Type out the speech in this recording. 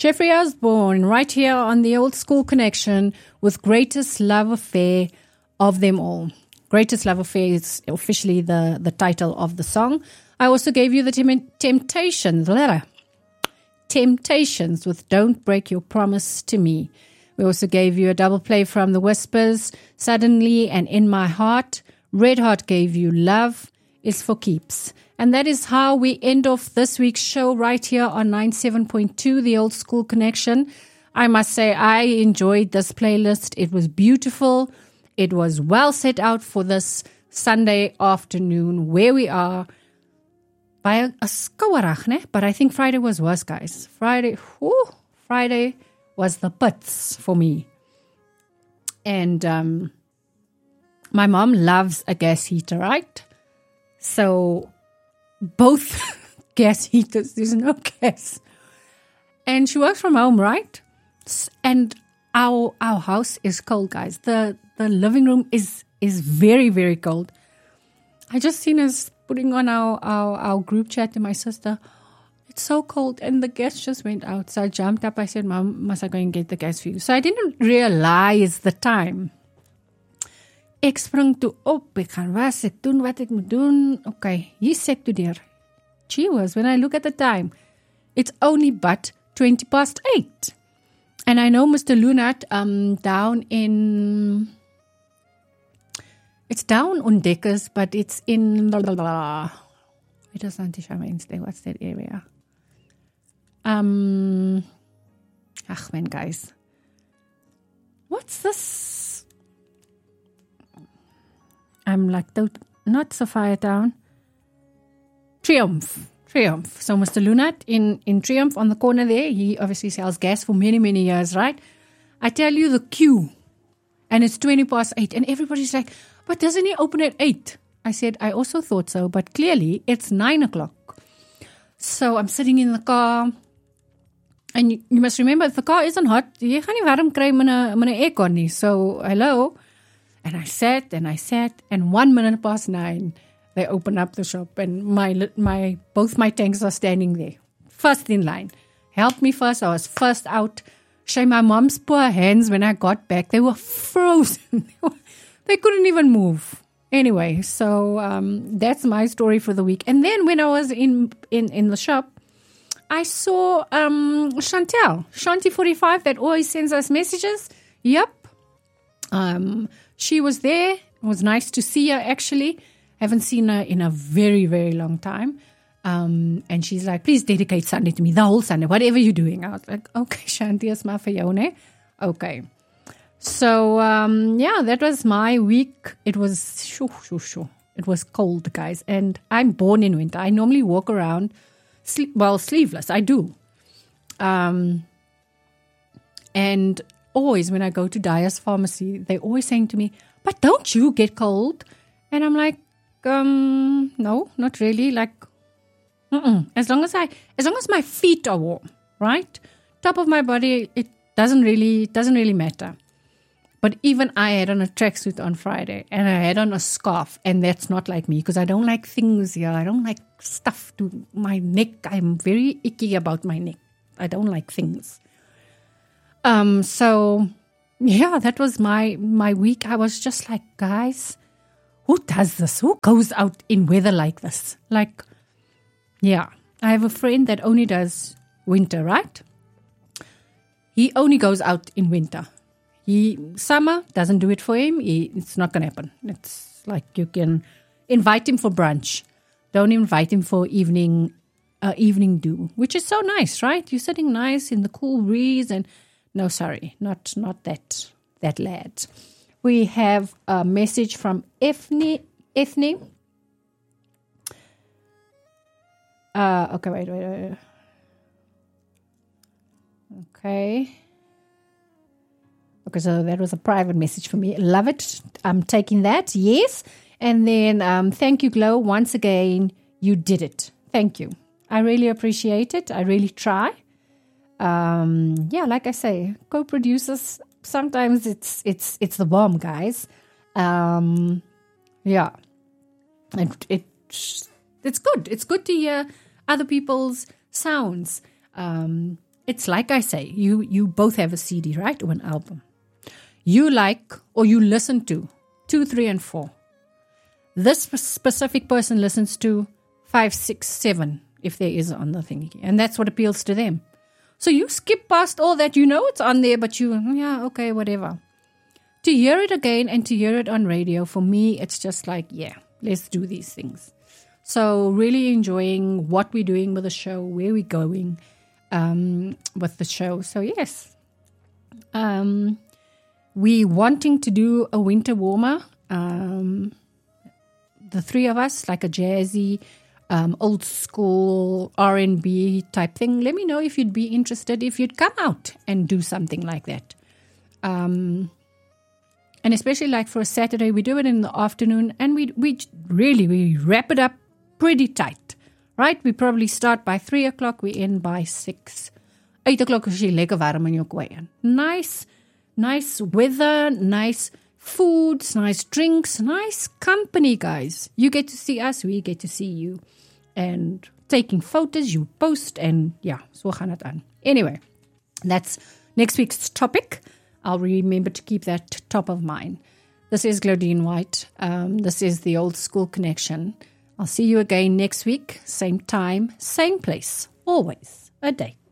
Jeffrey Osborne, right here on the Old School Connection with Greatest Love Affair of Them All. Greatest Love Affair is officially the title of the song. I also gave you the Temptations with Don't Break Your Promise to Me. We also gave you a double play from The Whispers, Suddenly and In My Heart. Red Heart gave you Love is for Keeps. And that is how we end off this week's show right here on 97.2, The Old School Connection. I must say I enjoyed this playlist. It was beautiful. It was well set out for this Sunday afternoon where we are. By a skouwerag, ne? But I think Friday was worse, guys. Friday was the pits for me. And my mom loves a gas heater, right? So both gas heaters, there's no gas. And she works from home, right? And our house is cold, guys. The living room is very, very cold. I just seen us putting on our group chat to my sister. It's so cold and the gas just went out. So I jumped up. I said, Mom, must I go and get the gas for you? So I didn't realize the time. Ek spring toe op, ek gaan was, ek doen wat ek moet doen. Okay, hier's ek toe deur. Gee whiz, when I look at the time, it's only but 8:20. And I know Mr. Lunat it's down on Deckers, but it's in what's that area? Man, guys. What's this? I'm like, not Sophia Town. Triumph. So Mr. Lunat in Triumph on the corner there, he obviously sells gas for many, many years, right? I tell you the queue, and it's 8:20, and everybody's like, but doesn't he open at 8? I said, I also thought so, but clearly it's 9:00. So I'm sitting in the car, and you must remember, if the car isn't hot, you can't even kry met 'n aircon nie. So, hello. And I sat, and 9:01, they open up the shop, and both my tanks are standing there, first in line. Help me first. I was first out. Shame my mom's poor hands when I got back. They were frozen. They couldn't even move. Anyway, so that's my story for the week. And then when I was in the shop, I saw Chantel, Shanti45, that always sends us messages. Yep. She was there. It was nice to see her, actually. Haven't seen her in a very, very long time. And she's like, please dedicate Sunday to me, the whole Sunday, whatever you're doing. I was like, okay, Shanti, is maar vir jou, ne? Okay. So, that was my week. It was, it was cold, guys. And I'm born in winter. I normally walk around, sleeveless. I do. And always when I go to Dyer's Pharmacy, they're always saying to me, but don't you get cold? And I'm like, no, not really. Like, as long as my feet are warm, right? Top of my body, it doesn't really matter. But even I had on a tracksuit on Friday, and I had on a scarf, and that's not like me, because I don't like things here. I don't like stuff to my neck. I'm very icky about my neck. I don't like things. So yeah, that was my week. I was just like, guys, who does this? Who goes out in weather like this? Like, yeah, I have a friend that only does winter, right? He only goes out in winter. Summer doesn't do it for him. It's not going to happen. It's like you can invite him for brunch. Don't invite him for evening dew, which is so nice, right? You're sitting nice in the cool breeze, and no, sorry, not that lad. We have a message from Ethne. Okay, wait. Okay, so that was a private message for me. Love it. I'm taking that. Yes. And then thank you, Glow. Once again, you did it. Thank you. I really appreciate it. I really try. Like I say, co-producers, sometimes it's the bomb, guys. It's good. It's good to hear other people's sounds. it's like I say, you both have a CD, right? Or an album. You like or you listen to 2, 3, and 4. This specific person listens to 5, 6, 7, if there is on the thingy. And that's what appeals to them. So you skip past all that. You know it's on there, but okay, whatever. To hear it again and to hear it on radio, for me, it's just like, let's do these things. So really enjoying what we're doing with the show, where we're going with the show. So yes, we're wanting to do a winter warmer. The three of us, like a jazzy, old school R&B type thing. Let me know if you'd be interested, if you'd come out and do something like that. And especially like for a Saturday, we do it in the afternoon and we wrap it up pretty tight, right? We probably start by 3 o'clock, we end by 6. 8 o'clock is lekker warm in jou kwy. Nice weather, nice foods, nice drinks, nice company, guys. You get to see us, we get to see you. And taking photos, you post, and so gaan het aan. Anyway, that's next week's topic. I'll remember to keep that top of mind. This is Claudine White. This is the Old School Connection. I'll see you again next week, same time, same place, always a date.